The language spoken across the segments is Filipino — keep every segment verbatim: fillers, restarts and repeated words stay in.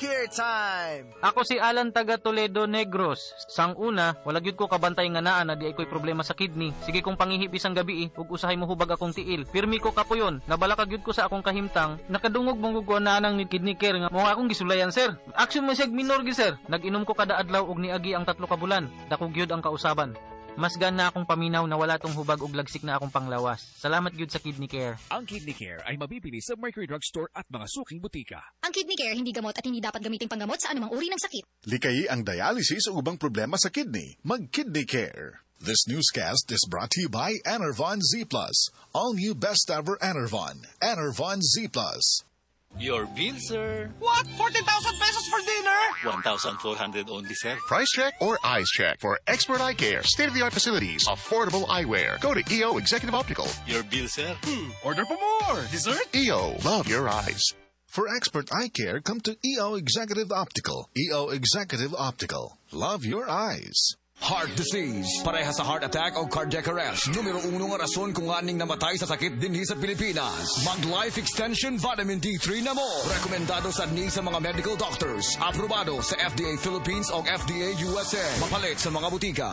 Care time! Ako si Alan taga Toledo Negros. Sang una, wala gyud ko kabantay nga naa na di ay ko'y problema sa kidney. Sige kong pangihip isang gabi, ug usahay mo hubag akong tiil. Pirmi ko kapuyon, nabala ka gyud ko sa akong kahimtang. Nakadungog mong gugwa na nang ni kidney care nga mo akong gisulayan, sir. Action mo siyag minor gi, sir. Nag-inom ko kada adlaw og niagi ang tatlo ka bulan. Dako gyud ang kausaban. Mas gana akong paminaw na wala tong hubag ug lagsik na akong panglawas. Salamat gyud sa Kidney Care. Ang Kidney Care ay mabibili sa Mercury Drug Store at mga suking butika. Ang Kidney Care hindi gamot at hindi dapat gamiting panggamot sa anumang uri ng sakit. Likayi ang dialysis o ubang problema sa kidney. Mag-Kidney Care. This newscast is brought to you by Enervon Z plus. All new best ever Enervon. Enervon Z plus. Your bill, sir. What? fourteen thousand pesos for dinner? one thousand four hundred only, sir. Price check or eyes check for expert eye care, state-of-the-art facilities, affordable eyewear. Go to E O Executive Optical. Your bill, sir. Hmm. Order for more. Dessert? E O, love your eyes. For expert eye care, come to E O Executive Optical. E O Executive Optical. Love your eyes. Heart disease, parehas sa heart attack o cardiac arrest. Numero uno nga rason kung aning namatay sa sakit dinhi sa Pilipinas. Mag Life Extension Vitamin D three na mo. Rekomendado sa ni sa mga medical doctors. Aprobado sa F D A Philippines o F D A U S A. Mapalit sa mga butika.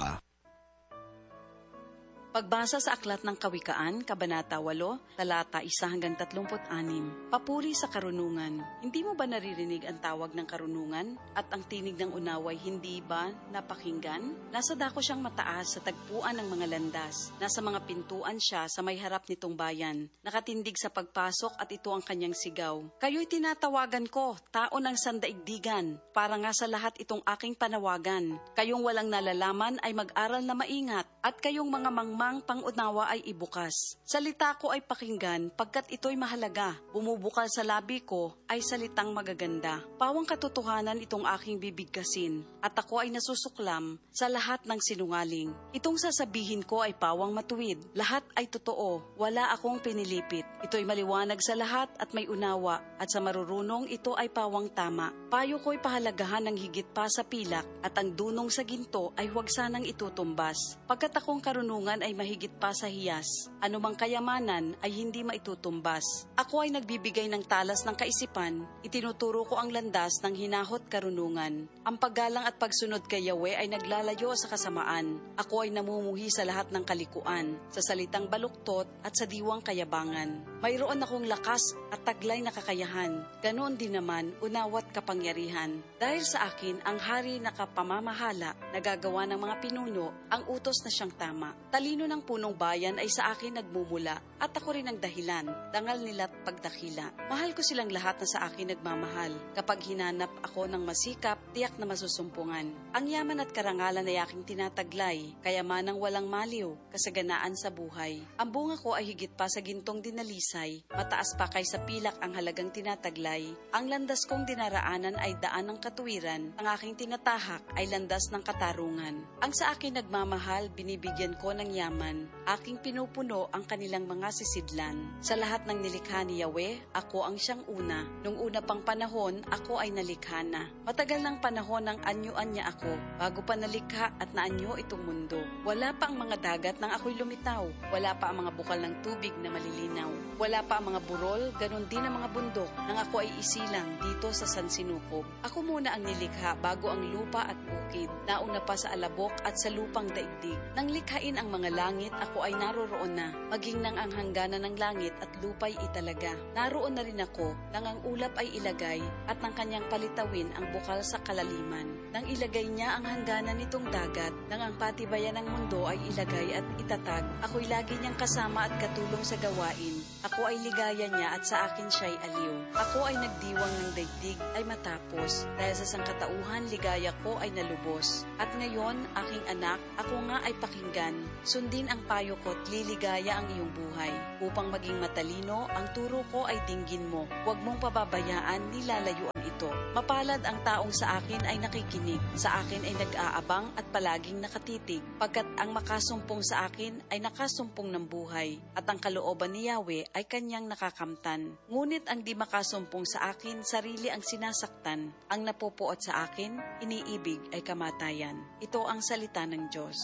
Pagbasa sa Aklat ng Kawikaan, Kabanata eight, talata one hanggang thirty-six. Papuri sa karunungan. Hindi mo ba naririnig ang tawag ng karunungan? At ang tinig ng unaway hindi ba napakinggan? Nasa dako siyang mataas sa tagpuan ng mga landas. Nasa mga pintuan siya sa may harap nitong bayan. Nakatindig sa pagpasok at ito ang kanyang sigaw. Kayo'y tinatawagan ko, tao ng sandaigdigan. Para nga sa lahat itong aking panawagan. Kayong walang nalalaman ay mag-aral na maingat. At kayong mga mangmang ang pangunawa ay ibukas. Salita ko ay pakinggan, pagkat ito'y mahalaga. Bumubukal sa labi ko ay salitang magaganda. Pawang katotohanan itong aking bibigkasin, at ako ay nasusuklam sa lahat ng sinungaling. Itong sasabihin ko ay pawang matuwid. Lahat ay totoo, wala akong pinilipit. Ito'y maliwanag sa lahat at may unawa, at sa marurunong ito ay pawang tama. Payo ko'y pahalagahan ng higit pa sa pilak, at ang dunong sa ginto ay huwag sanang itutumbas. Pagkat akong karunungan ay mahigit pa sa hiyas. Anumang kayamanan ay hindi maitutumbas. Ako ay nagbibigay ng talas ng kaisipan, itinuturo ko ang landas ng hinahot karunungan. Ang paggalang at pagsunod kay Yahweh ay naglalayo sa kasamaan. Ako ay namumuhi sa lahat ng kalikuan, sa salitang baluktot at sa diwang kayabangan. Mayroon akong lakas at taglay na kakayahan. Ganoon din naman, unawat kapangyarihan. Dahil sa akin, ang hari na kapamamahala, nagagawa ng mga pinuno, ang utos na siyang tama. Talino ng punong bayan ay sa akin nagmumula, at ako rin ang dahilan, dangal nila't pagdakila. Mahal ko silang lahat na sa akin nagmamahal. Kapag hinanap ako ng masikap, tiyak na masusumpungan. Ang yaman at karangalan ay aking tinataglay, kayamanang walang maliw, kasaganaan sa buhay. Ang bunga ko ay higit pa sa gintong dinalisay, mataas pa kaysa pilak ang halagang tinataglay. Ang landas kong dinaraanan ay daan ng katuwiran, ang aking tinatahak ay landas ng katarungan. Ang sa akin nagmamahal, binibigyan ko ng yaman. Aking pinupuno ang kanilang mga sisidlan. Sa lahat ng nilikha ni Yahweh, ako ang siyang una. Nung una pang panahon, ako ay nalikha na. Matagal ng panahon ng anyuan niya ako, bago pa nalikha at naanyo itong mundo. Wala pa ang mga dagat nang ako'y lumitaw. Wala pa ang mga bukal ng tubig na malilinaw. Wala pa ang mga burol, ganon din ang mga bundok, nang ako ay isilang dito sa Sansinukob. Ako muna ang nilikha bago ang lupa at bukid. Nauna pa sa alabok at sa lupang daigdig. Nang likhain ang mga langit, ako ay naroroon na. Maging nang ang hangganan ng langit at lupa'y italaga. Naroon na rin ako, nang ang ulap ay ilagay, at nang kanyang palitawin ang bukal sa kalaliman. Nang ilagay niya ang hangganan nitong dagat, nang ang patibayan ng mundo ay ilagay at itatag, ako'y lagi niyang kasama at katulong sa gawain. Ako ay ligaya niya at sa akin siya'y aliw. Ako ay nagdiwang ng daigdig ay matapos, dahil sa sangkatauhan ligaya ko ay nalubos. At ngayon, aking anak, ako nga ay pakinggan. Sundin ang payo ko't liligaya ang iyong buhay. Upang maging matalino, ang turo ko ay dinggin mo. Huwag mong pababayaan, nilalayuan ito. Mapalad ang taong sa akin ay nakikinig, sa akin ay nag-aabang at palaging nakatitig, pagkat ang makasumpong sa akin ay nakasumpong ng buhay, at ang kalooban ni Yahweh ay kanyang nakakamtan. Ngunit ang di makasumpong sa akin, sarili ang sinasaktan. Ang napupuot sa akin, iniibig ay kamatayan. Ito ang salita ng Diyos.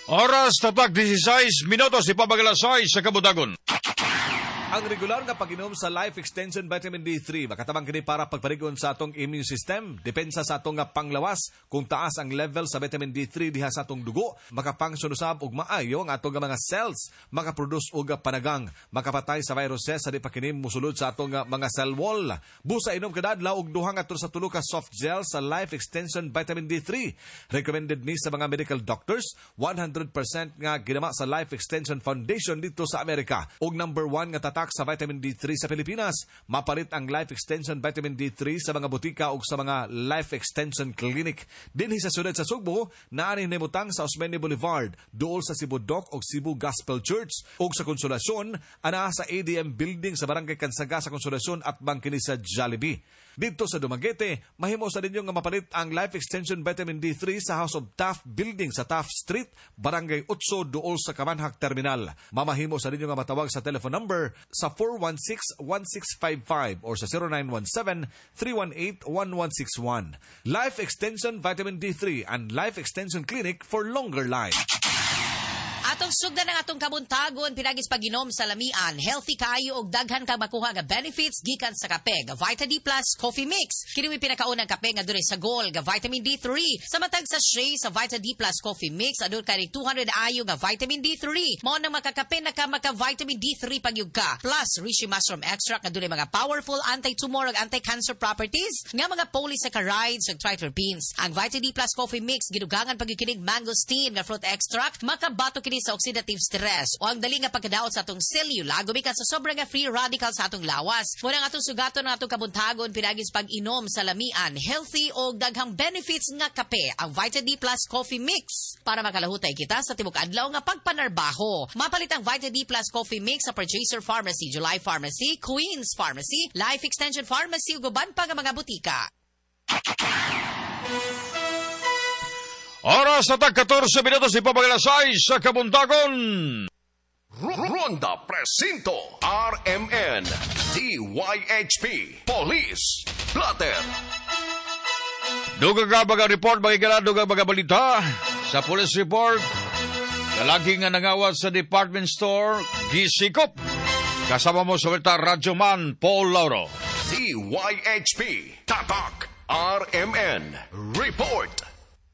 Oras tatak disisays minutos ipabagalasay sa kabutagon. Ang regular nga pag-inom sa Life Extension Vitamin D three makatabang kini para pagparigon sa atong immune system, depensa sa atong nga panglawas. Kung taas ang level sa vitamin D three diha sa atong dugo, makapangsyon usab og maayo ang atong mga cells, makaproduce og panagang, makapatay sa viruses sa di pa kini musulod sa atong mga cell wall. Busa inom kada adlaw og duha ngadto sa tulo ka soft gel sa Life Extension Vitamin D three. Recommended ni sa mga medical doctors, one hundred percent nga ginama sa Life Extension Foundation dito sa Amerika. Og number one nga tatak sa vitamin D three sa Pilipinas, mapalit ang Life Extension Vitamin D three sa mga butika o sa mga Life Extension Clinic. Dinhi sa siyudad sa Sugbo, naani nimutang sa Osmeña Boulevard, duol sa Cebu Doc o Cebu Gospel Church, o sa Konsolasyon, ana sa A D M Building sa Barangay Kansaga sa Konsolasyon at bangkini sa Jollibee. Dito sa Dumaguete, mahimo sa ninyo nga mapalit ang Life Extension Vitamin D three sa House of Taft Building sa Taft Street, Barangay eight duol sa Kamanhak Terminal. Mamahimo sa ninyo nga matawag sa telephone number sa four one six, one six five five or sa zero nine one seven, three one eight, one one six one. Life Extension Vitamin D three and Life Extension Clinic for longer life. Atong sugdan ng atong kabuntagon pinagis paginom sa lamian, healthy kayo og daghan kang makuha nga benefits gikan sa kape, ga Vita D Plus Coffee Mix. Kini may pinakaunang kape nga dunay sagol ga vitamin D three. Sa matag sa shea sa Vita D Plus Coffee Mix, adul kay two hundred ayo nga vitamin D three. Mao nang makakape na ka maka vitamin D three pagyud ka. Plus reishi mushroom extract nga dunay mga powerful anti-tumor ug anti-cancer properties nga mga polysaccharides ug triterpenes. Ang Vita D Plus Coffee Mix gidugangan pagyud kining mangosteen nga fruit extract, makabato kini sa oxidative stress o ang dali nga pagkadaot sa atong selula gumikan sa sobra nga free radical sa atong lawas. Muna nga atong sugaton ng atong kabuntagon pinagis pag-inom sa lamian, healthy o daghang benefits nga kape, ang Vita D Plus Coffee Mix para makalahutay kita sa tibok adlaw nga pagpanarbaho. Mapalit ang Vita D Plus Coffee Mix sa Purchaser Pharmacy, July Pharmacy, Queens Pharmacy, Life Extension Pharmacy ug uban pa nga mga butika. Oras na tag fourteen minutos ipabagalasay sa kabuntagon. Ronda Presinto R M N D Y H P Police Platter. Dugang ka baga report, bagigala dugang baga balita sa police report. Lalaki nga nangawat sa department store, gisikop. Kasama mo sa Weta Radyo Man, Paul Lauro. D Y H P Tatak R M N Report.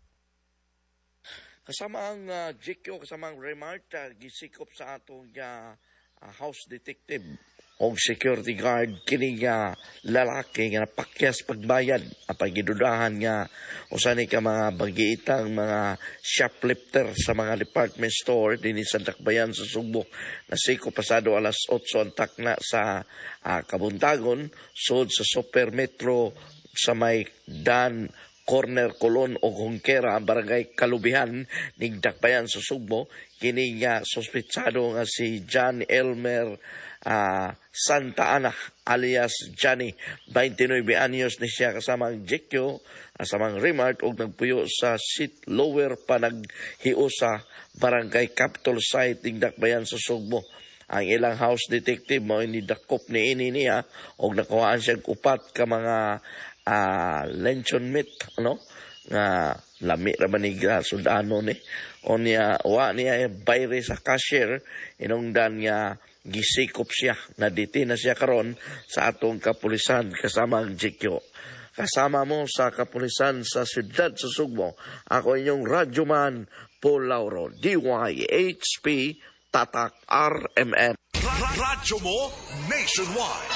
Kasama ang uh, J Q, kasama ang Remart, uh, gisikop sa atong uh, uh, house detective o security guard, kini nga uh, lalaki nga napakyas pagbayad, apay gidudahan nga usani ka mga bagiitang mga shoplifter sa mga department store din sa Dakbayan sa Sugbo. Nasikop pasado alas eight ang takna sa uh, Kabuntagon, sud sa Super Metro sa may Dan Corner Colon o Hongkera, barangay Kalubihan ning Dakbayan sa Sugbo. Kini nga sospitsado nga si John Elmer uh, Santa Ana alias Johnny, twenty-nine anyos ni siya, kasama ang J Q, kasama ang Remart og nagpuyo sa seat lower pa naghiu sa barangay Capitol site ning Dakbayan sa Sugbo. Ang ilang house detective mo ini dakop ni ini niya og nakuhaan siya upat ka mga uh, luncheon meat, ano, nga lami ra man ni sundano ni o niya wa niya bayre sa cashier inungdan niya gisikop siya, naditi na siya karon sa atong kapulisan kasama ang J Q. Kasama mo sa kapulisan sa siyudad sa Sugbo, ako inyong radyoman Paul Lauro, D Y H P Tatak R M N. Radyo mo nationwide.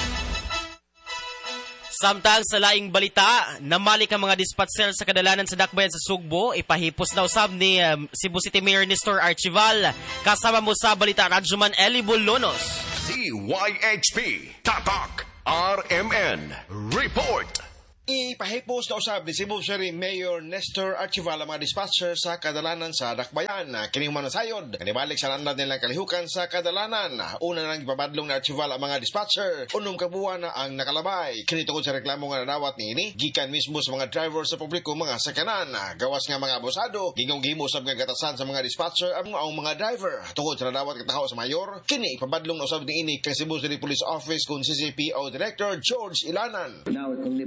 Samtang sa laing balita, namalik ang mga dispatcher sa kadalanan sa Dakbayan sa Sugbo, ipahipos na usab ni um, Cebu City Mayor Nestor Archival. Kasama mo sa balita, Radyoman Eli Bolonos. D Y H P Tatak R M N Report. Ipahipos na usab ni Cebu City Mayor Nestor Archival ang mga dispatcher sa kadalanan sa Dakbayan. Kining manasayod, kanibalik sa landad nilang kalihukan sa kadalanan. Una nang ipabadlong na Archival ang mga dispatcher, unong kabuuan na ang nakalabay. Kini tungkol sa reklamo nga nadawat ni ini, gikan mismo sa mga driver sa publiko mga sakanan. Gawas nga mga abusado, gingong gihimo usab nga gatasan sa mga dispatcher ang, ang mga driver. Tungkol sa nadawat kataho sa mayor, kini ipabadlong na usab ni ini kay Cebu City Police Office kung C C P O Director George Ilanan. Now, kung nibalik na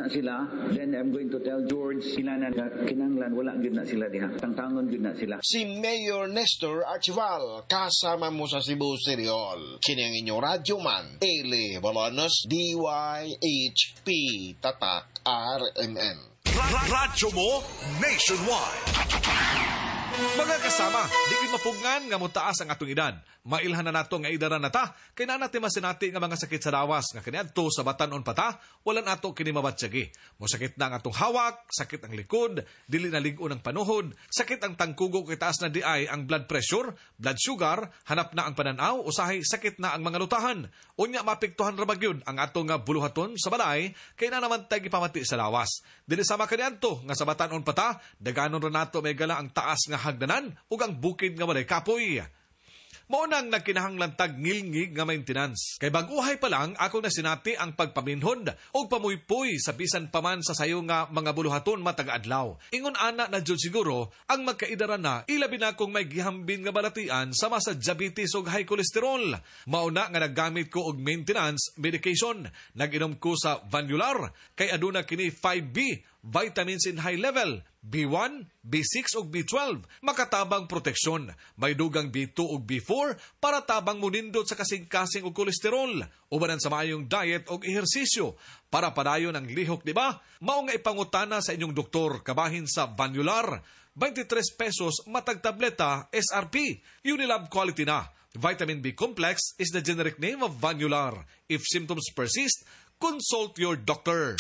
na sila, then I'm going to tell George sila na kinanglan, wala gyud na sila diha. Tangtangon gyud na sila. Si Mayor Nestor Archival, kasama mo sa Cebu City Hall. Kini ang inyong radyo man, Eli Bolanos, D Y H P, Tatak, R M N. Radyo mo nationwide. Mga kasama, di kayo mapugngan nga mutaas ang atong edad. Mailhan na nato nga idaran na ta, kay na natin masinati nga mga sakit sa lawas nga kaniadto sa batanon pa ta, wala nato kini mabatsyagi. Mo sakit na ang atong hawak, sakit ang likod, dili na ligo ng panuhod, sakit ang tangkugo kay taas na di ay ang blood pressure, blood sugar, hanap na ang pananaw, usahay sakit na ang mga lutahan. Unya mapiktuhan ra bagyod ang atong nga buluhaton sa balay, kay na naman tay gipamati sa lawas. Dili sama kaniadto nga sa batanon pa ta, daganon ra nato may gala ang taas nga hagdanan ug ang bukid nga walay kapoy. Mao nang nagkinahanglan tag ngilngig nga maintenance. Kay baguhay pa lang ako na sinati ang pagpaminhod o pamuypoy sa bisan paman sa sayo nga mga buluhaton matag adlaw. Ingon ana na jud siguro ang magkaidaran na ilabi na kung may gihambin nga balatian sama sa diabetes ug high cholesterol. Mao na nga naggamit ko og maintenance medication. Nag-inom ko sa Vanular kay aduna kini five B vitamins in high level, B one, B six ug B twelve, makatabang proteksyon. May dugang B two ug B four para tabang munindot sa kasing-kasing ug kolesterol. Ubanan sa maayong diet ug ehersisyo para padayon ang lihok, di ba? Mao nga ipangutana sa inyong doktor kabahin sa Vanular. twenty-three pesos matag tableta S R P. Unilab quality na. Vitamin B complex is the generic name of Vanular. If symptoms persist, consult your doctor.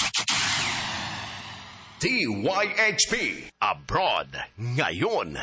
D Y H P Abroad ngayon.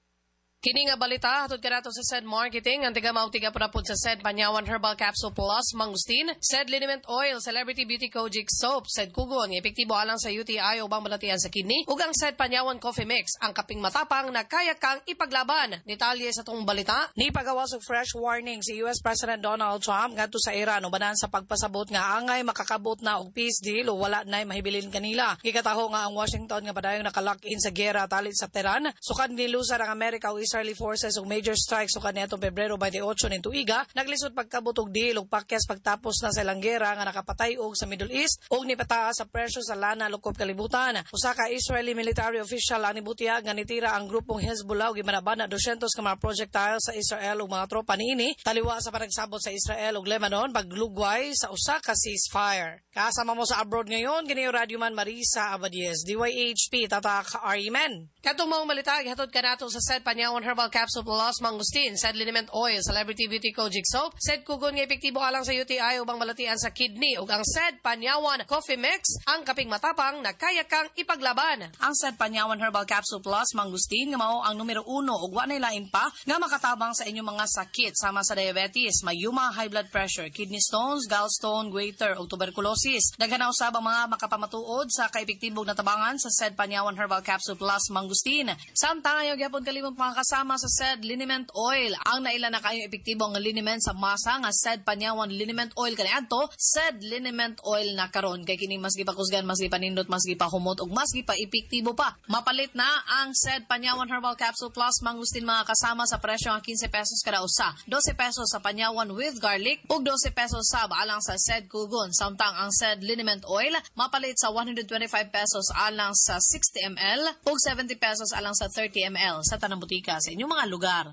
Kini nga balita, hatod ka nato sa S E D Marketing, ang tiga mautiga po na po sa S E D Panyawan Herbal Capsule Plus, Mangustin, S E D Liniment Oil, Celebrity Beauty Kojic Soap, S E D Kugon, epektibo alang sa U T I o bang malatian sa kidney, ug ang S E D Panyawan Coffee Mix, ang kaping matapang na kaya kang ipaglaban. Detalye sa tong balita, ni pagawas og fresh warning si U S President Donald Trump ngadto sa Iran ubanan sa pagpasabot nga angay makakabot na og peace deal o wala nay mahibilin kanila. Gikataho nga ang Washington nga padayong nakalock-in sa gera talit sa Tehran, sukad nilusar ang Amerika o Israeli forces ug major strikes sukad niadtong Pebrero twenty-eight ning tuiga, naglisod pagkabot og deal ug pakyas pagtapos na sa ilang gera nga nakapatay og sa Middle East ug nipataas sa presyo sa lana lukob kalibutan. Usa ka Israeli military official ang nibutiyag nga nitira ang grupong Hezbollah ug gimanaban na two hundred ka mga projectiles sa Israel ug mga tropa niini taliwa sa panagsabot sa Israel ug Lebanon paglugway sa usa ka ceasefire. Kasama mo sa abroad ngayon kini Radio Man Marisa Abadies, D Y H P Tatak R M N. Katong mga balita hatod ka nato sa S E D Panyawan Herbal Capsule Plus, Mangustin, S E D Liniment Oil, Celebrity Beauty Kojic Soap, S E D Kugon nga epektibo alang sa U T I ubang balatian sa kidney ug ang S E D Panyawan Coffee Mix, ang kaping matapang na kaya kang ipaglaban. Ang S E D Panyawan Herbal Capsule Plus, Mangustin nga mao ang numero uno ug wa nay lain pa nga makatabang sa inyong mga sakit sama sa diabetes, mayuma, high blood pressure, kidney stones, gallstone, goiter ug tuberculosis. Daghan usab ang mga makapamatuod sa kaepektibong natabangan sa S E D Panyawan Herbal Capsule Plus, Mangustin. Samtang ayaw gyapon kalimot mga kasama sa S E D Liniment Oil. Ang naila na kayong epektibong liniment sa masa nga S E D Panyawan Liniment Oil kaniadto, S E D Liniment Oil na karon kay kini mas gipakusgan, mas gipanindot, mas gipahumot ug mas gipa-epektibo pa. Mapalit na ang S E D Panyawan Herbal Capsule Plus, Mangustin mga kasama sa presyo nga fifteen pesos kada usa, twelve pesos sa Panyawan with garlic ug twelve pesos sa alang sa S E D Kugon. Samtang ang S E D Liniment Oil mapalit sa one hundred twenty-five pesos alang sa sixty milliliters ug seventy pesos alang sa thirty milliliters sa tanang butika sa inyong mga lugar.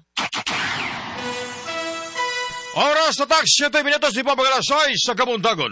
Oras na tax, siyete minutos di pa pag-alasay sa Kabuntagon.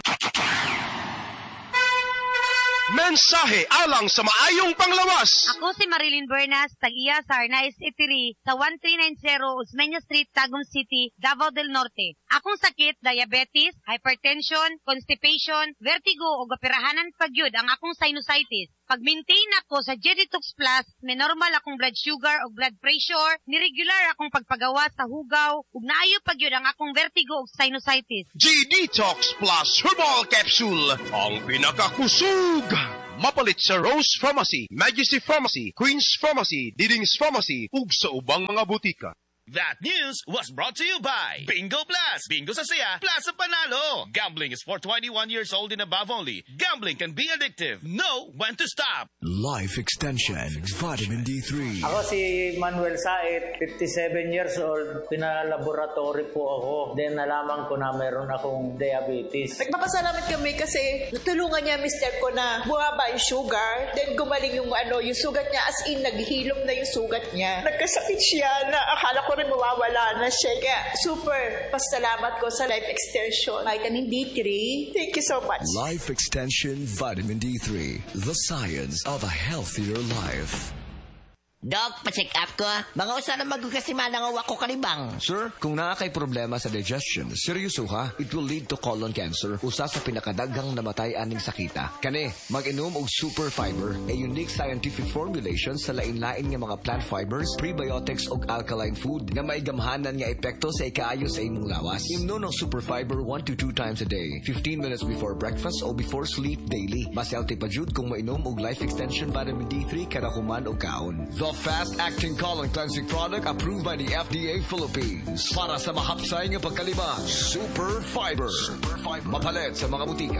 Mensahe alang sa maayong panglawas. Ako si Marilyn Bernas, tag-iya sa Arnaiz Eatery sa thirteen ninety Osmeña Street, Tagum City, Davao del Norte. Akong sakit, diabetes, hypertension, constipation, vertigo o gapirahanan pagyud ang akong sinusitis. Pag-maintain ako sa Jeditox Plus, may normal akong blood sugar o blood pressure, niregular akong pagpagawa sa hugaw, ug naayo pagyud ang akong vertigo o sinusitis. Jeditox Plus Herbal Capsule, ang pinakakusug. Mapalit sa Rose Pharmacy, Majesty Pharmacy, Queen's Pharmacy, Diding's Pharmacy, ug sa ubang mga butika. That news was brought to you by Bingo Plus. Bingo sa saya, plus sa panalo. Gambling is for twenty-one years old and above only. Gambling can be addictive. Know when to stop. Life Extension, Vitamin D three. Ako si Manuel Said, fifty-seven years old. Pinalaboratory po ako. Then nalaman ko na meron akong diabetes. Nagpapasalamat kami kasi natulungan niya mister ko na bumaba yung sugar. Then gumaling yung ano, yung sugat niya as in naghihilom na yung sugat niya. Nagkasakit siya na akala ko rin mawawala na siya. Kaya super pasalamat ko sa Life Extension. Vitamin D three. Thank you so much. Life Extension Vitamin D three. The science of a healthier life. Doc, pa-check up ko. Mga usa na magkakasimana nga wako kalibang. Sir, kung naa kay problema sa digestion, seryoso ha, it will lead to colon cancer, usa sa pinakadaghang namatay aning sakita. Kani, mag-inom og super fiber, a unique scientific formulation sa lain-lain nga mga plant fibers, prebiotics ug alkaline food nga may gamhanan nga epekto sa ikaayo sa imong lawas. Imnon og super fiber one to two times a day, fifteen minutes before breakfast o before sleep daily. Mas healthy pa jud kung mainom og Life Extension Vitamin D three kada human og kaon. The fast-acting colon cleansing product approved by the F D A Philippines. Para sa mahapsay nga pagkalibang, Super Fiber. Super Fiber. Mapalit sa mga butika.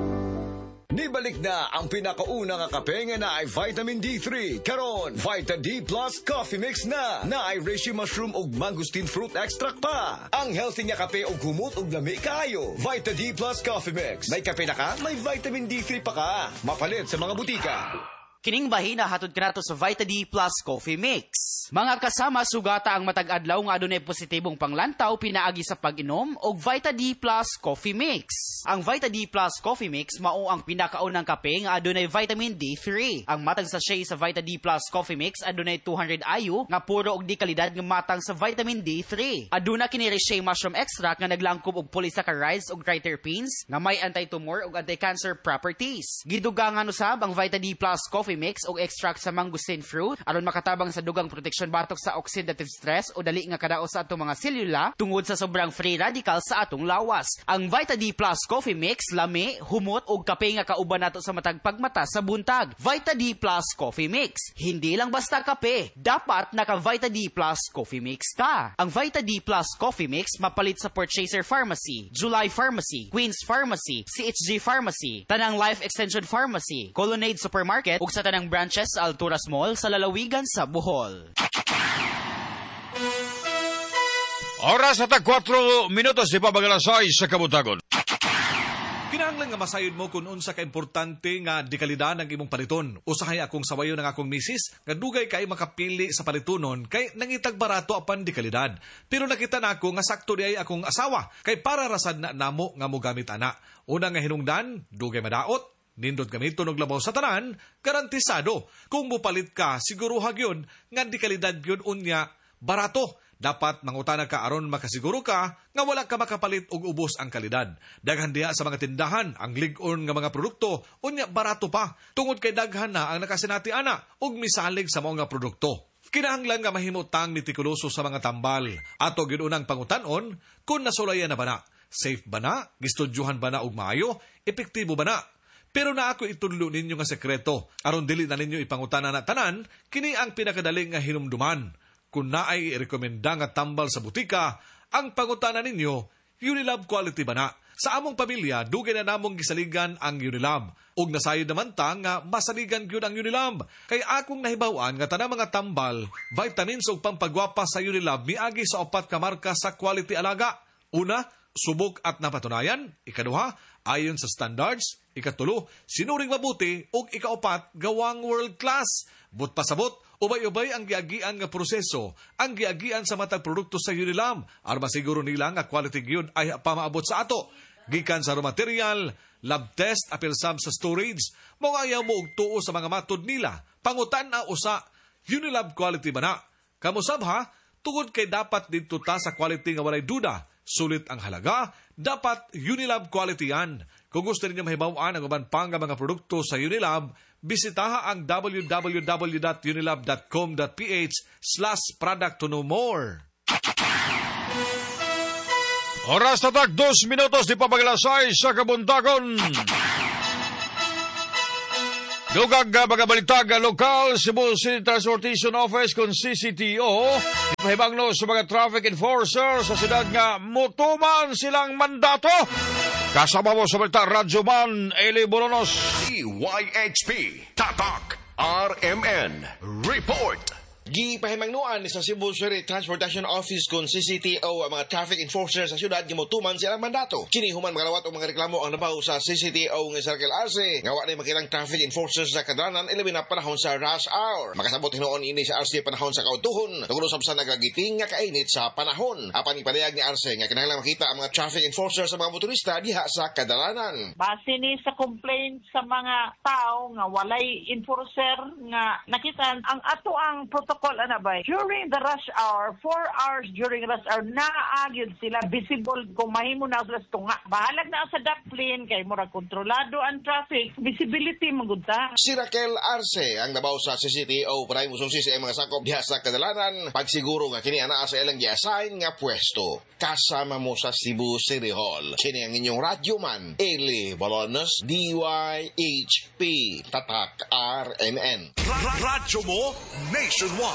Nibalik na ang pinakauna nga kape nga na ay Vitamin D three. Karon, Vita D Plus Coffee Mix na. Na ay reishi mushroom ug mangosteen fruit extract pa. Ang healthy nga kape ug humot ug lami kaayo. Vita D Plus Coffee Mix. May kape na ka, may Vitamin D three pa ka. Mapalit sa mga butika. Kining bahina hatod kanato sa Vita D Plus Coffee Mix. Mga kasama, sugata ang matag-adlaw nga adunay positibong panglantaw pinaagi sa pag-inom og Vita D Plus Coffee Mix. Ang Vita D Plus Coffee Mix mao ang pinakaunang kape nga adunay vitamin D three. Ang matang sachet sa Vita D Plus Coffee Mix adunay two hundred I U nga puro og di kalidad nga matang sa vitamin D three. Aduna kini reishi mushroom extract nga naglangkob og polysaccharides ug triterpenes nga may anti-tumor ug anti-cancer properties. Gidugangan usab ang Vita D Plus Coffee Mix og extract sa mangosteen fruit aron makatabang sa dugang protection batok sa oxidative stress o dali nga kadaot sa atong mga selula tungod sa sobrang free radical sa atong lawas. Ang Vita D Plus Coffee Mix lami, humot og kape nga kauban nato sa matag pagmata sa buntag. Vita D Plus Coffee Mix, hindi lang basta kape, dapat naka Vita D Plus Coffee Mix ka. Ang Vita D Plus Coffee Mix mapalit sa Purchaser Pharmacy, July Pharmacy, Queens Pharmacy, C H G Pharmacy, Tanang Life Extension Pharmacy, Colonnade Supermarket ug sa tanang branches sa Alturas Mall sa lalawigan sa Bohol. Oras at four minutos di pabagalasay sa kabutagon. Kinahanglan nga masayod mo kung unsa ka importante nga dekalidad ang imong paliton. Usahay akong sawayo ng akong misis nga dugay kay makapili sa palitonon kay nangitag barato apan dekalidad. Pero nakita na ako nga sakto di ay akong asawa kay para rasad na namo nga mo gamit ana. Una nga hinungdan, dugay madaot, nindot gamiton og labaw sa tanan, garantisado. Kung mupalit ka, siguro hagyon nga dekalidad yun unya barato. Dapat mangutana ka aron makasiguro ka nga wala ka makapalit og ubos ang kalidad. Daghan diha sa mga tindahan ang lig-on nga mga produkto unya barato pa tungod kay daghan na ang nakasinati ana og misalig sa mga produkto. Kinahanglan nga mahimutang mitikuloso sa mga tambal ato gyud unang pangutan-on kung nasulayan na ba na, safe ba na, gistudyuhan ba na og maayo, epektibo ba na. Pero na ako itudlo ninyo nga sekreto aron dili na ninyo ipangutana na tanan, kini ang pinakadaling nga hinumduman. Kung naay i-rekomenda nga tambal sa butika, ang pangutana ninyo, Unilab quality ba na? Sa among pamilya, dugay na namong gisaligan ang Unilab. Ug nasayod naman ta nga masaligan gyud ang Unilab. Kay akong nahibawan nga tanang mga tambal, vitamins ug pampagwapa sa Unilab miagi sa upat ka marka sa quality alaga. Una, subok at napatunayan. Ikaduha, ayon sa standards. Ikatulo, sinuring mabuti. Ug ikaupat, gawang world class. But pasabot, ubay-ubay ang giagian nga proseso, ang giagian sa matag produkto sa Unilab, aron masiguro nila nga quality gyud ay pamaabot sa ato. Gikan sa raw material, lab test, apil sab sa storage, mga ayaw mo og tuo sa mga matod nila. Pangutan na usa, Unilab quality ba na? Kamusab ha, tungod kay dapat dito ta sa quality nga walay duda. Sulit ang halaga, dapat Unilab quality yan. Kung gusto ninyo mahibawan ang uban pang mga produkto sa Unilab, bisitaha ang w w w dot unilab dot com dot p h slash product to know more. Oras na tak, dos minutos di pabagalasay sa kabuntagon. Dugag uh, mga balitag uh, lokal, Cebu City Transportation Office kung C C T O, ipahibangno sa mga traffic enforcer sa siyudad nga mutuman silang mandato. Kasama mo sa balita, Radyo Man, Eli Boronos. D Y H P, Tatak, R M N, Report. Gipahimangnuan sa Cebu City Transportation Office kung C C T O ang mga traffic enforcer sa syudad gimutuman silang mandato. Kini human magalawat og mga reklamo ang nabaw sa C C T O nga Circle Arce nga wa na makilang traffic enforcers sa kadalanan ilabi na panahon sa rush hour. Makasabot hinuon ini sa Arce panahon sa kautuhon. Nagusab sa nagagiting nga kainit sa panahon. Apan ipadayag ni Arce nga kinahanglan makita ang mga traffic enforcers sa mga motorista diha sa kadalanan. Base ni sa complaint sa mga tao nga walay enforcer nga nakita ang ato ang protocol ana ba during the rush hour, four hours during rush hour naagyod sila visible kung mahimo na sila tunga. Bahalag na sa daplin kay mura kontrolado ang traffic, visibility magudta. Si Raquel Arce ang nabaw sa C C T O para musulsi sa mga sakop diha sa kadalanan pagsiguro nga kini ana sa ilang gi-assign nga pwesto. Kasama mo sa Cebu City Hall. Kini ang inyong radyo man, Eli Balones, D Y H P, Tatak R M N. Radyo mo nationwide.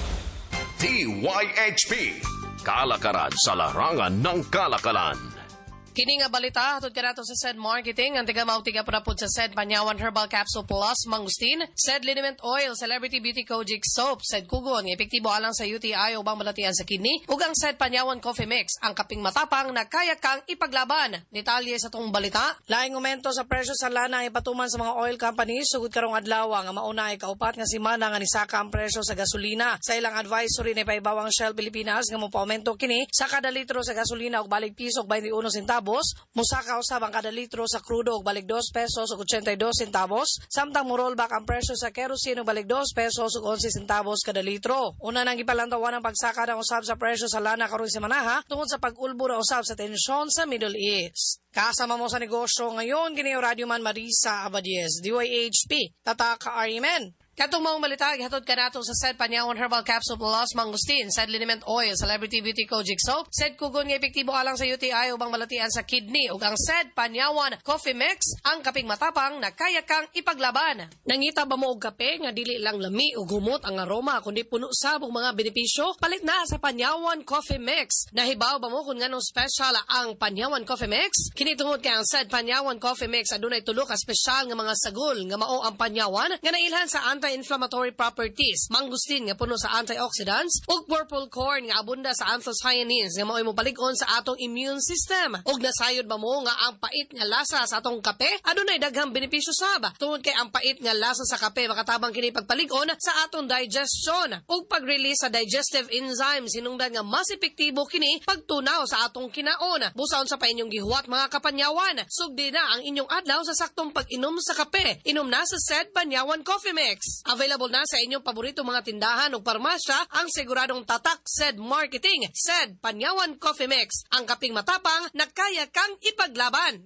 D Y H P, kalakaran sa larangan ng kalakalan. Kini nga balita, hatod ka nato sa S E D Marketing, ang tiga mautiga pa po sa S E D Panyawan Herbal Capsule Plus, Mangustin, S E D Liniment Oil, Celebrity Beauty Kojic Soap, S E D Kugon, epektibo alang sa U T I o bang malatian sa kidney, ug ang S E D Panyawan Coffee Mix, ang kaping matapang na kaya kang ipaglaban. Detalye sa tong balita, laing aumento sa presyo sa lana ay patuman sa mga oil companies, sugod karong adlaw nga mauna ay kaupat nga simana nga nisaka ang presyo sa gasolina. Sa ilang advisory ni paibawang Shell Pilipinas nga mo paaumento kini sa kada litro sa gasolina og balig piso og twenty-one centavos. Musaka usab ang kada litro sa crudo og balig two pesos ug eighty-two centavos, samtang murolback ang presyo sa kerosene og balig two pesos ug eleven centavos kada litro. Una nang gipalantawan ang pagsaka ng usab sa presyo sa lana karon semana tungod sa pag-ulbo ng usab sa tensyon sa Middle East. Kasama mo sa negosyo ngayon kini Radio Man Marisa Abadies, D Y H P, Tatak R M N. Katong mga balita, gihatod ka nato sa S E D Panyawan Herbal Capsule Plus, Mangustin, S E D Liniment Oil, Celebrity Beauty Kojic Soap, S E D Kugon nga epektibo alang sa U T I ubang malatian sa kidney, ug ang S E D Panyawan Coffee Mix, ang kaping matapang na kaya kang ipaglaban. Nangita ba mo og kape nga dili lang lami ug humot ang aroma kundi puno sab og mga benepisyo? Palit na sa Panyawan Coffee Mix. Nahibaw ba mo kung nganong special ang Panyawan Coffee Mix? Kini tungod kay ang S E D Panyawan Coffee Mix adunay tulo ka special nga mga sagol nga mao ang panyawan nga nailhan sa anti-inflammatory properties, mangustin nga puno sa antioxidants, ug purple corn nga abunda sa anthocyanins nga mao'y mopalig-on sa atong immune system. Ug nasayod ba mo nga ang pait nga lasa sa atong kape adunay daghang benepisyo sab. Tungod kay ang pait nga lasa sa kape makatabang kini pagpalig-on sa atong digestion ug pag-release sa digestive enzymes hinungdan nga mas epektibo kini pagtunaw sa atong kinaon. Busaon sa pa inyong gihuwat mga kapanyawan, sugdi na ang inyong adlaw sa saktong pag-inom sa kape. Inom na sa S E D Panyawan Coffee Mix. Available na sa inyong paborito mga tindahan o parmasya ang siguradong tatak S E D Marketing, S E D Panyawan Coffee Mix, ang kaping matapang na kaya kang ipaglaban.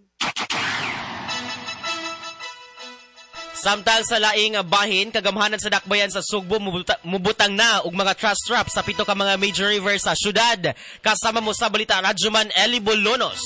Samtang sa laing bahin, kagamhanan sa dakbayan sa Sugbo, mubuta, mubutang na og mga trust trap sa pito ka mga major rivers sa syudad. Kasama mo sa balita, Radyo Man, Eli Bolonos.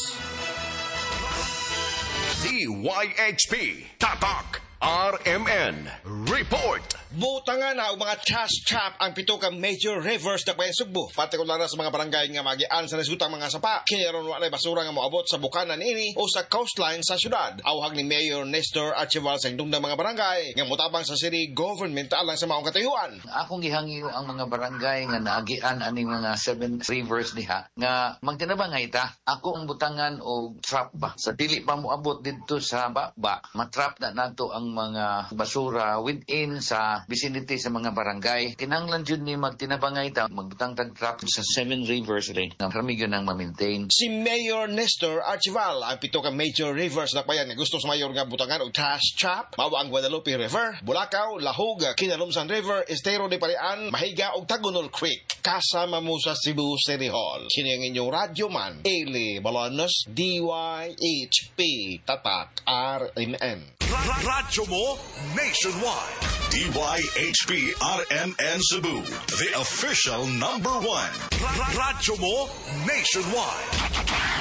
D Y H P, Tatak R M N, Report. Butangan na og mga trust trap ang pito ka major rivers na bayan Sugbo. Partikular sa mga barangay nga magian sa nasutang mga sapa. Kinaron wala basura nga moabot sa bukanan ini o sa coastline sa syudad. Awhag ni Mayor Nestor Archival sa indong mga barangay nga motabang sa city government alang sa maong katayuan. Akong gihangyo ang mga barangay nga naagian aning mga seven rivers diha nga magtinabangay ta. Ako ang butangan og trap ba sa dili pa moabot didto sa baba. Matrap na nato ang mga basura within sa vicinity sa mga barangay. Kinahanglan jud ni magtinabangay ta magbutang tag trap sa seven rivers rin. Ang rami gyud nang ma-maintain. Si Mayor Nestor Archival ang pito ka major rivers na bayan nga gusto sa mayor nga butangan og trash trap. Mao ang Guadalupe River, Bulacau, Lahog, Kinalumsan River, Estero de Parian, Mahiga ug Tagunol Creek. Kasama mo sa Cebu City Hall. Kini ang inyong radyo man, Eli Balonos, D Y H P, Tatak R M N. Radyo mo nationwide. D Y H P R M N Cebu, the official number one. Radyo mo nationwide.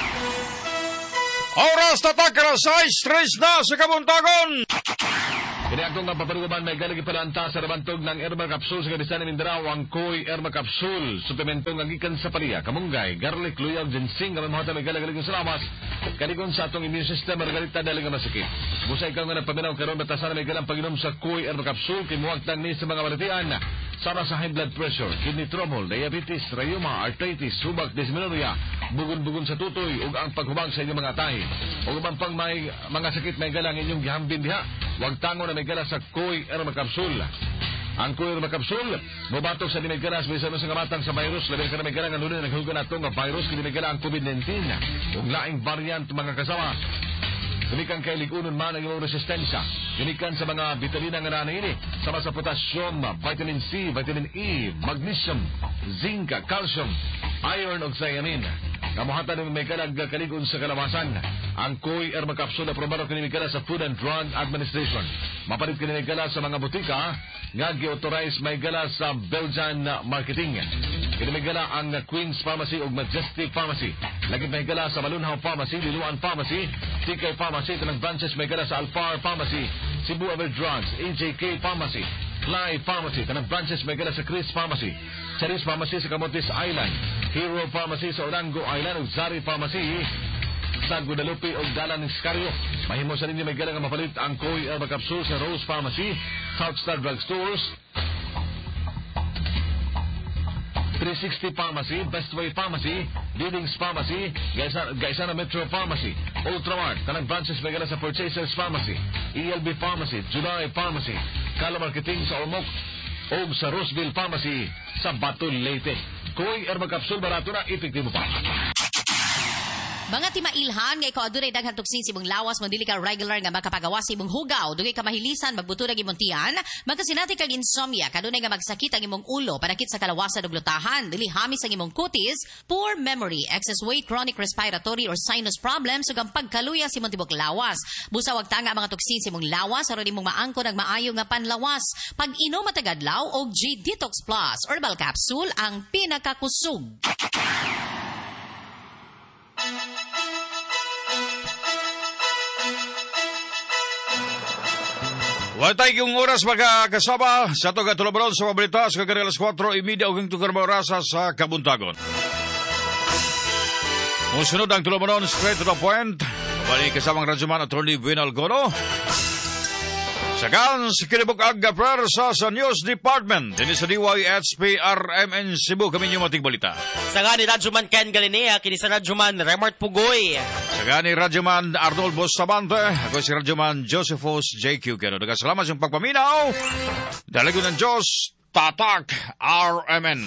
Oras tatak alas sais tres na sa Kabuntagon. Kini ako nga paparugaman may galagi palanta sa rabantog ng Erma Capsule sa Kadisan ng Mindanao, ang Koy Erma Capsule. Suplemento nga gikan sa pariya, kamunggay, garlic, luyag, ginseng, nga mamahata may galagaling sa lamas. Kanigon sa atong immune system, margarita dali nga masakit. Busay ka nga nagpaminaw karon batasan may galang pag-inom sa Koy Erma Capsule, kimuwagtang ni sa mga maritian. Sama sa high blood pressure, kidney trouble, diabetes, rheuma, arthritis, subak, dysmenorrhea, bugon-bugon sa tutoy, ug ang paghubang sa inyong mga tahi. O ubang pang may mga sakit may galang inyong gihambin diha, huwag tango na may gala sa Koy Erma Capsule. Ang Koy Erma Capsule, mubatok sa may galas, may sa ngamatang sa virus, labi ka na may galang ang lunin, naghugan na itong virus, kini may galang ang COVID nineteen, ug laing variant mga kasama. Gumikan kay ligunon man ang iyong resistensya. Gumikan sa mga vitamina nga nanaini. Sama sa potassium, vitamin C, vitamin E, magnesium, zinc, calcium, iron ug thiamine. Kamuhatan ng may kalag kaligon sa kalawasan. Ang Koy Erma Capsule na probado kinimikala sa Food and Drug Administration. Mapalit kinimikala sa mga butika nga gi-authorize may gala sa Belgian Marketing. Kinimikala ang Queen's Pharmacy ug Majestic Pharmacy. Lagi may gala sa Malunhaw Pharmacy, Liluan Pharmacy, T K Pharmacy, tanang branches may gala sa Alfar Pharmacy, Cebu Aver Drugs, A J K Pharmacy, Fly Pharmacy, tanang branches may gala sa Chris Pharmacy, Charis Pharmacy sa Camotes Island, Hero Pharmacy sa Orango Island ug Zari Pharmacy sa Guadalupe ug Dalan ng Scario. Mahimo sa ninyo may gala nga mapalit ang Koy Erma Capsule sa Rose Pharmacy, Southstar Drug Stores, three sixty Pharmacy, Bestway Pharmacy, Leadings Pharmacy, Gaisana Metro Pharmacy, Ultramart, tanang branches may gala sa Purchasers Pharmacy, E L B Pharmacy, July Pharmacy, Kala Marketing sa Ormoc, o sa Roseville Pharmacy sa Baton Leyte. Koy Erma Capsule, barato na, epektibo pa. Mga timailhan nga ikaw adunay daghang tuksin sa imong lawas, mo dili ka regular nga makapagawa sa imong hugaw, dugay ka mahilisan, magbuto ng imong tiyan, magkasinati kag insomnia, kadunay nga magsakit ang imong ulo, panakit sa kalawasan ug lutahan, dili hamis ang imong kutis, poor memory, excess weight, chronic respiratory or sinus problems ug ang pagkaluya sa imong tibok lawas. Busa wag tanga ang mga tuksin sa imong lawas aron imong maangkon ang maayo nga panlawas. Pag-inom matag adlaw og G Detox Plus Herbal Capsule ang pinakakusog. Watay yung oras magkakasama sa ito katulabaron sa mabalita sa kagari alas kwatro y media uging tukar maurasa sa Kabuntagon. Musunod ang tulabaron straight to the point. Bali kasamang Radyoman Attorney Buenal Gono. Sagan si Kinibok Agga Prersa sa News Department. Dini sa D Y H P R M N Cebu kami yung mating balita. Sagan ni Radyoman Ken Galinea, kini sa Radyoman Remart Pugoy. Sagan ni Radyoman Arnold Bustamante. Ako si Radyoman Josephus J Q Keno. Nagkasalamat yung pagpaminaw. Dalago ng Diyos, Tatak R M N.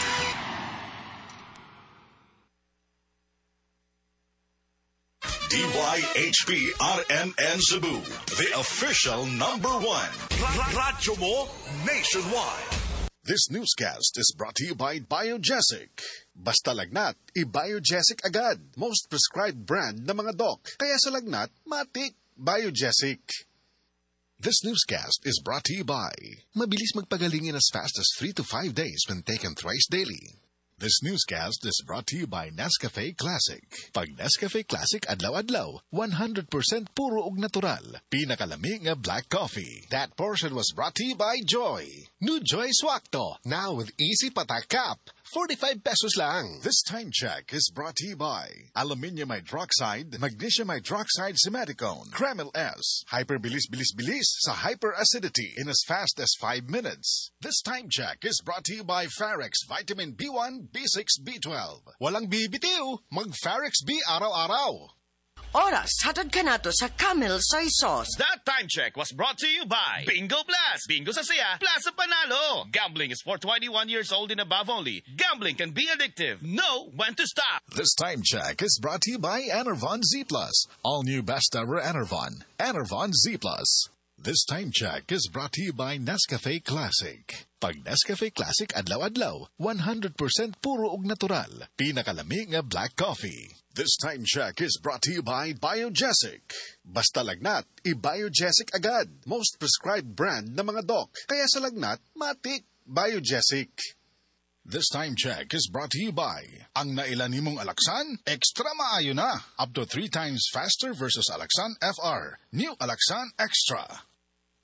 D Y H P R M N Cebu, the official number one. Radyo mo nationwide. This newscast is brought to you by Biogesic. Basta lagnat, i-Biogesic agad. Most prescribed brand na mga doc. Kaya sa lagnat, matik. Biogesic. This newscast is brought to you by mabilis magpagaling in as fast as three to five days when taken thrice daily. This newscast is brought to you by Nescafe Classic. Pag Nescafe Classic adlaw-adlaw, one hundred percent puro ug natural. Pinakalami nga black coffee. That portion was brought to you by Joy. New Joy Swakto, now with easy patak cap. forty-five pesos lang. This time check is brought to you by Aluminium Hydroxide, Magnesium Hydroxide Simaticone, Kremil S, Hyperbilis-bilis-bilis sa hyperacidity in as fast as five minutes. This time check is brought to you by Farex Vitamin B one, B six, B twelve. Walang bibitiw, mag-Farex B araw-araw. Oras, hatod ka na to sa Camel Soy Sauce. That time check was brought to you by Bingo Plus. Bingo sa saya, plus sa panalo. Gambling is for twenty-one years old and above only. Gambling can be addictive. Know when to stop. This time check is brought to you by Enervon Z Plus. All new best ever Enervon. Enervon Z Plus. This time check is brought to you by Nescafe Classic. Pag Nescafe Classic adlaw-adlaw, one hundred percent puro ug natural. Pinakalami nga black coffee. This time check is brought to you by Biogesic. Basta lagnat, i-Biogesic agad. Most prescribed brand na mga doc. Kaya sa lagnat, matik. Biogesic. This time check is brought to you by ang nailan nimong Alaxan, extra maayo na. Up to three times faster versus Alaxan F R. New Alaxan Extra.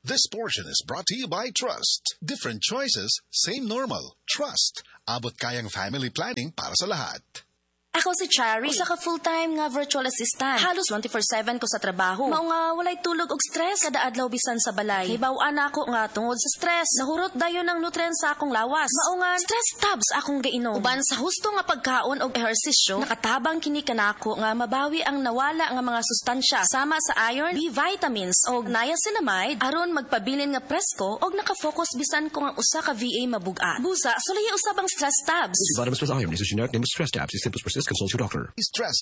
This portion is brought to you by Trust. Different choices, same normal. Trust. Abot kayang family planning para sa lahat. Ako si Chari, usa ka full-time nga virtual assistant. Halos twenty-four seven ko sa trabaho. Mao nga walay tulog og stress kada adlaw bisan sa balay. Hibaw-an ako nga tungod sa stress. Nahurot dayon ang nutrients sa akong lawas. Mao nga stress tabs akong gainom. Uban sa husto nga pagkaon og ehersisyo, nakatabang kini kanako nga mabawi ang nawala nga mga sustansya sama sa iron, B vitamins og niacinamide aron magpabilin nga presko og naka-focus bisan ko nga usa ka V A mabuga. Busa, sulay usab ang stress tabs. Vitamins plus iron is a generic name of stress tabs. If symptoms persist, consult your doctor. Stress